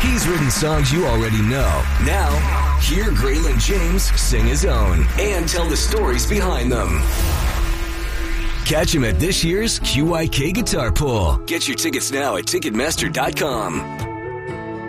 He's written songs you already know. Now, hear Graylin James sing his own and tell the stories behind them. Catch him at this year's QYK Guitar Pool. Get your tickets now at Ticketmaster.com.